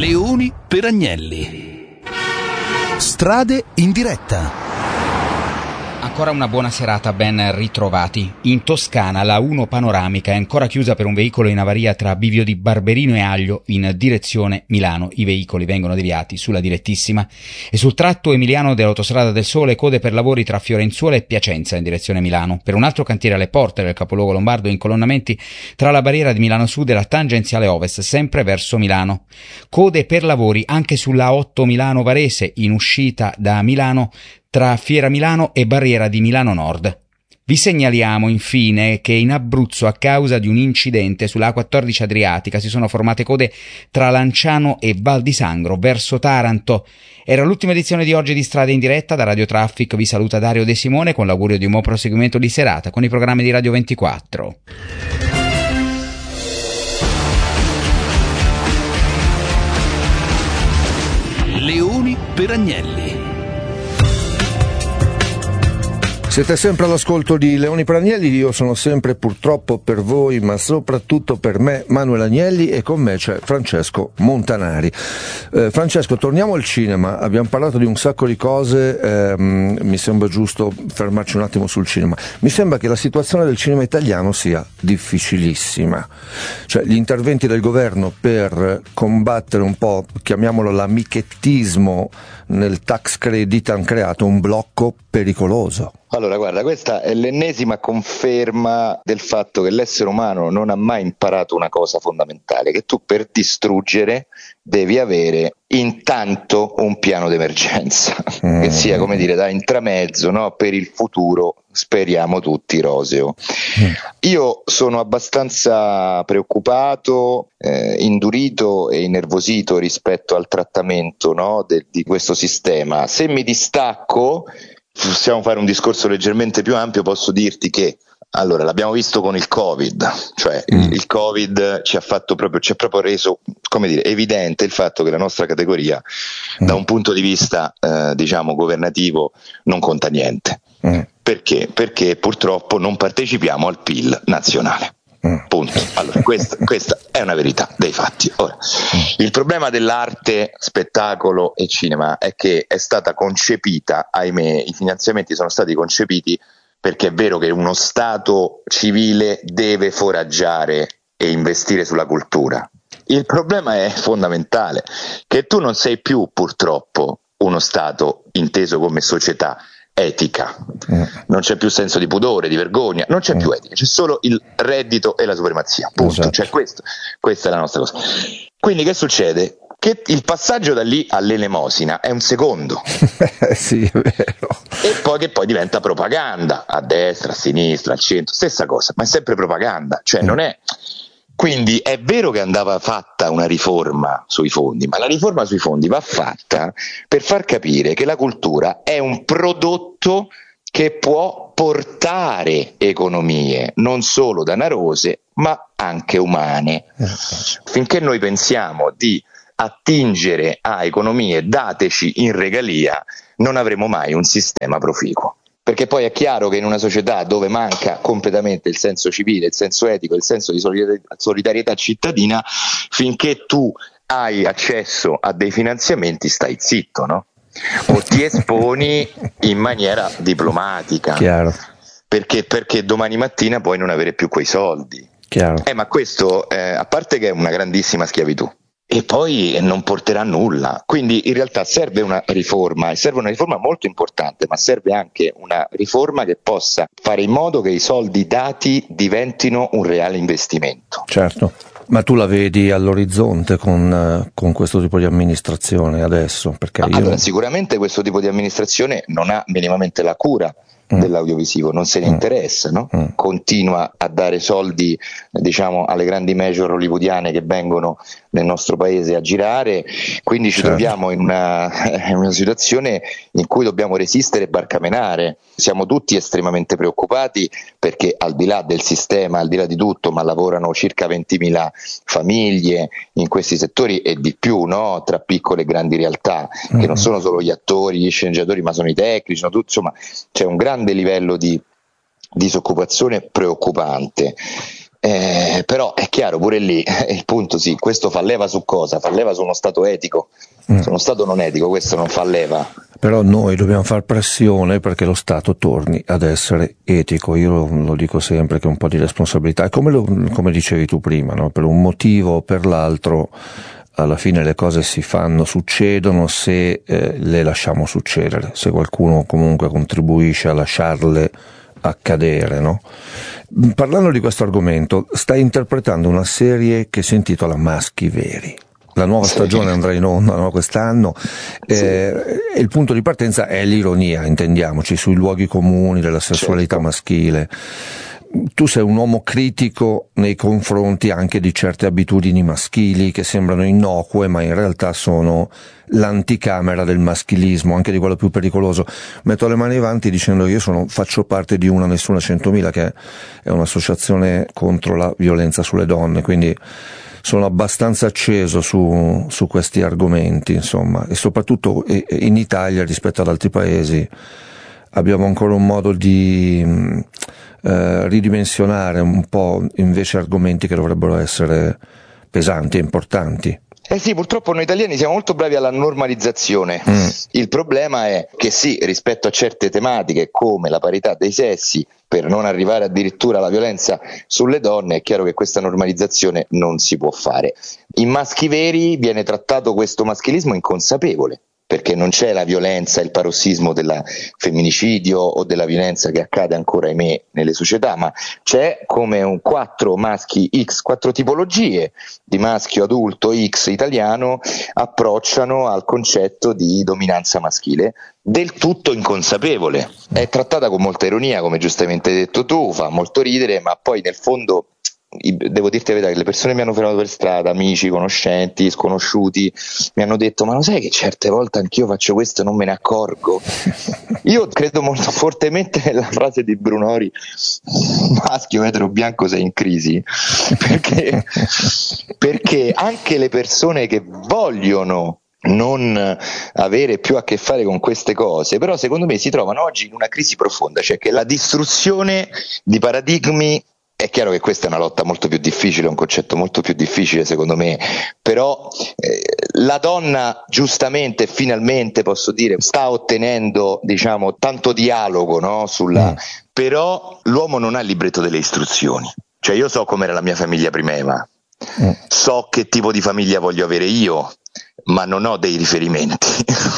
Leoni per Agnelli. Strade in diretta. Ancora una buona serata, ben ritrovati. In Toscana la 1 panoramica è ancora chiusa per un veicolo in avaria tra Bivio di Barberino e Aglio in direzione Milano. I veicoli vengono deviati sulla direttissima e sul tratto emiliano dell'autostrada del Sole code per lavori tra Fiorenzuola e Piacenza in direzione Milano. Per un altro cantiere alle porte del capoluogo lombardo, incolonnamenti tra la barriera di Milano Sud e la tangenziale ovest, sempre verso Milano. Code per lavori anche sulla 8 Milano Varese in uscita da Milano tra Fiera Milano e barriera di Milano Nord. Vi segnaliamo infine che in Abruzzo, a causa di un incidente sulla A14 Adriatica, si sono formate code tra Lanciano e Val di Sangro verso Taranto. Era l'ultima edizione di oggi di Strade in diretta. Da Radio Traffic vi saluta Dario De Simone con l'augurio di un buon proseguimento di serata con i programmi di Radio 24. Leoni per Agnelli. Siete sempre all'ascolto di Leoni per Agnelli, io sono sempre purtroppo per voi, ma soprattutto per me, Manuel Agnelli, e con me c'è Francesco Montanari. Francesco, torniamo al cinema, abbiamo parlato di un sacco di cose, mi sembra giusto fermarci un attimo sul cinema. Mi sembra che la situazione del cinema italiano sia difficilissima, cioè gli interventi del governo per combattere un po', chiamiamolo l'amichettismo nel tax credit, hanno creato un blocco pericoloso. Allora, guarda, questa è l'ennesima conferma del fatto che l'essere umano non ha mai imparato una cosa fondamentale, che tu per distruggere devi avere intanto un piano d'emergenza, che sia, come dire, da intramezzo, no? Per il futuro, speriamo tutti, roseo. Io sono abbastanza preoccupato, indurito e innervosito rispetto al trattamento, no? di questo sistema. Se mi distacco, possiamo fare un discorso leggermente più ampio, posso dirti che allora l'abbiamo visto con il Covid, cioè il Covid ci ha proprio reso, come dire, evidente il fatto che la nostra categoria da un punto di vista diciamo governativo non conta niente. Perché? Perché purtroppo non partecipiamo al PIL nazionale. Punto. Allora, questa è una verità dei fatti. Ora, il problema dell'arte, spettacolo e cinema è che è stata concepita, ahimè, i finanziamenti sono stati concepiti perché è vero che uno Stato civile deve foraggiare e investire sulla cultura. Il problema è fondamentale, che tu non sei più purtroppo uno Stato inteso come società etica, non c'è più senso di pudore, di vergogna, non c'è più etica, c'è solo il reddito e la supremazia, punto. Esatto. Cioè questa è la nostra cosa. Quindi che succede? Che il passaggio da lì all'elemosina è un secondo. Sì, è vero. E poi che poi diventa propaganda, a destra, a sinistra, al centro, stessa cosa, ma è sempre propaganda, cioè non è. Quindi è vero che andava fatta una riforma sui fondi, ma la riforma sui fondi va fatta per far capire che la cultura è un prodotto che può portare economie non solo danarose ma anche umane. Finché noi pensiamo di attingere a economie dateci in regalia, non avremo mai un sistema proficuo. Perché poi è chiaro che in una società dove manca completamente il senso civile, il senso etico, il senso di solidarietà cittadina, finché tu hai accesso a dei finanziamenti stai zitto, no? O ti esponi in maniera diplomatica. Chiaro. Perché domani mattina puoi non avere più quei soldi. Chiaro. Ma questo, a parte che è una grandissima schiavitù, e poi non porterà a nulla. Quindi in realtà serve una riforma, e serve una riforma molto importante, ma serve anche una riforma che possa fare in modo che i soldi dati diventino un reale investimento. Certo, ma tu la vedi all'orizzonte con questo tipo di amministrazione adesso? Perché Allora, sicuramente questo tipo di amministrazione non ha minimamente la cura dell'audiovisivo, non se ne interessa, no? Continua a dare soldi, diciamo, alle grandi major hollywoodiane che vengono nel nostro paese a girare, quindi ci troviamo in una situazione in cui dobbiamo resistere e barcamenare. Siamo tutti estremamente preoccupati perché al di là del sistema, al di là di tutto, ma lavorano circa 20.000 famiglie in questi settori e di più, no? Tra piccole e grandi realtà, che non sono solo gli attori, gli sceneggiatori, ma sono i tecnici, sono tutti, insomma c'è un grande livello di disoccupazione preoccupante. Però è chiaro, pure lì il punto, sì, questo fa leva su cosa? Fa leva su uno Stato etico, su uno Stato non etico questo non fa leva. Però noi dobbiamo far pressione perché lo Stato torni ad essere etico. Io lo dico sempre che un po' di responsabilità, è come dicevi tu prima, no? Per un motivo o per l'altro alla fine le cose si fanno, succedono se le lasciamo succedere, se qualcuno comunque contribuisce a lasciarle accadere, no? Parlando di questo argomento, stai interpretando una serie che si intitola Maschi Veri. La nuova stagione andrà in onda, no, quest'anno, e il punto di partenza è l'ironia, intendiamoci, sui luoghi comuni della sessualità maschile. Tu sei un uomo critico nei confronti anche di certe abitudini maschili che sembrano innocue, ma in realtà sono l'anticamera del maschilismo, anche di quello più pericoloso. Metto le mani avanti dicendo che io faccio parte di Una Nessuna 100.000, che è un'associazione contro la violenza sulle donne, quindi sono abbastanza acceso su questi argomenti, insomma, e soprattutto in Italia rispetto ad altri paesi abbiamo ancora un modo di ridimensionare un po' invece argomenti che dovrebbero essere pesanti e importanti. Sì, purtroppo noi italiani siamo molto bravi alla normalizzazione. Il problema è che sì, rispetto a certe tematiche come la parità dei sessi, per non arrivare addirittura alla violenza sulle donne, è chiaro che questa normalizzazione non si può fare. In Maschi Veri viene trattato questo maschilismo inconsapevole, perché non c'è la violenza, il parossismo del femminicidio o della violenza che accade ancora, ahimè, nelle società, ma c'è come 4 maschi X, 4 tipologie di maschio adulto X italiano approcciano al concetto di dominanza maschile del tutto inconsapevole. È trattata con molta ironia, come giustamente hai detto tu, fa molto ridere, ma poi nel fondo devo dirti la verità che le persone mi hanno fermato per strada, amici, conoscenti, sconosciuti, mi hanno detto: ma lo sai che certe volte anch'io faccio questo e non me ne accorgo? Io credo molto fortemente nella frase di Brunori: maschio etero bianco sei in crisi, perché anche le persone che vogliono non avere più a che fare con queste cose, però secondo me si trovano oggi in una crisi profonda, cioè che la distruzione di paradigmi. È chiaro che questa è una lotta molto più difficile, un concetto molto più difficile secondo me, però la donna giustamente, finalmente posso dire, sta ottenendo, diciamo, tanto dialogo, no? Però l'uomo non ha il libretto delle istruzioni, cioè io so com'era la mia famiglia prima Eva, so che tipo di famiglia voglio avere io, ma non ho dei riferimenti.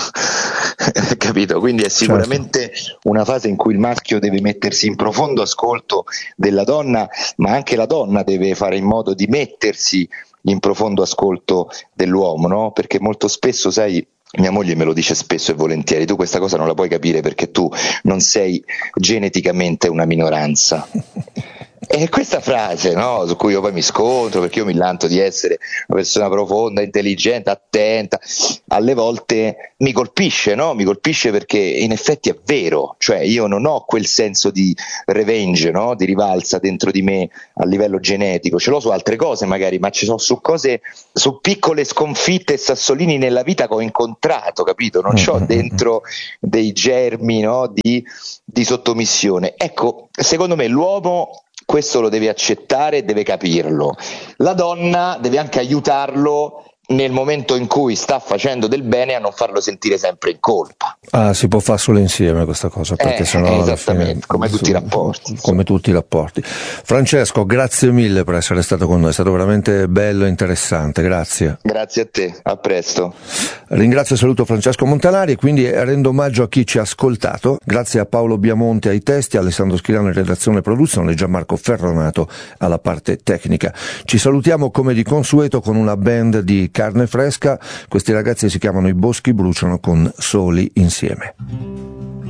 Capito? Quindi è sicuramente una fase in cui il maschio deve mettersi in profondo ascolto della donna, ma anche la donna deve fare in modo di mettersi in profondo ascolto dell'uomo, no? Perché molto spesso, sai, mia moglie me lo dice spesso e volentieri: tu questa cosa non la puoi capire perché tu non sei geneticamente una minoranza. E questa frase, no, su cui io poi mi scontro, perché io mi vanto di essere una persona profonda, intelligente, attenta, alle volte mi colpisce, no? Mi colpisce perché in effetti è vero, cioè io non ho quel senso di revenge, no? Di rivalsa dentro di me a livello genetico, ce l'ho su altre cose magari, ma ci sono su cose, su piccole sconfitte e sassolini nella vita che ho incontrato, capito? Non c'ho dentro dei germi, no? di sottomissione. Ecco, secondo me l'uomo questo lo deve accettare e deve capirlo. La donna deve anche aiutarlo nel momento in cui sta facendo del bene a non farlo sentire sempre in colpa. Si può fare solo insieme questa cosa, perché sennò esattamente, fine, come tutti i rapporti. Come tutti i rapporti. Francesco, grazie mille per essere stato con noi, è stato veramente bello e interessante, grazie. Grazie a te, a presto. Ringrazio e saluto Francesco Montanari e quindi rendo omaggio a chi ci ha ascoltato, grazie a Paolo Biamonte ai testi, a Alessandro Schirano in redazione e produzione e Gianmarco Ferronato alla parte tecnica. Ci salutiamo come di consueto con una band di carne fresca, questi ragazzi si chiamano I Boschi Bruciano con Soli Insieme.